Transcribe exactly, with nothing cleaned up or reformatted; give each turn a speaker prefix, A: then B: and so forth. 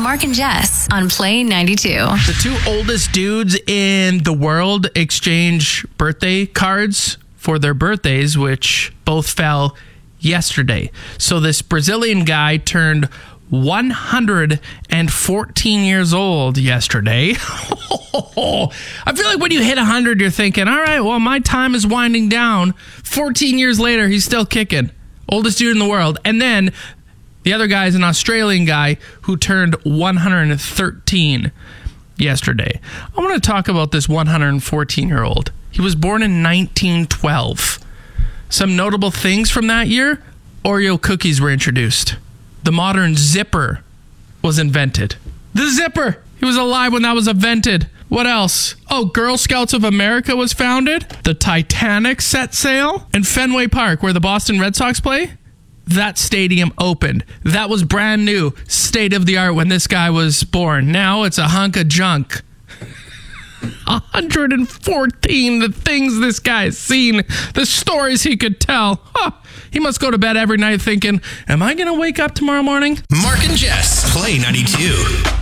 A: Mark and Jess on Play ninety-two.
B: The two oldest dudes in the world exchange birthday cards for their birthdays, which both fell yesterday. So this Brazilian guy turned one hundred fourteen years old yesterday. I feel like when you hit one hundred, you're thinking, all right, well, my time is winding down. fourteen years later, he's still kicking. Oldest dude in the world. And then the other guy is an Australian guy who turned one hundred thirteen yesterday. I want to talk about this one hundred fourteen-year-old. He was born in nineteen twelve. Some notable things from that year: Oreo cookies were introduced. The modern zipper was invented. The zipper! He was alive when that was invented. What else? Oh, Girl Scouts of America was founded. The Titanic set sail. And Fenway Park, where the Boston Red Sox play, that stadium opened. That was brand new, state of the art when this guy was born. Now it's a hunk of junk. one hundred fourteen, the things this guy has seen, the stories he could tell. Huh. He must go to bed every night thinking, am I going to wake up tomorrow morning?
C: Mark and Jess, Play ninety-two.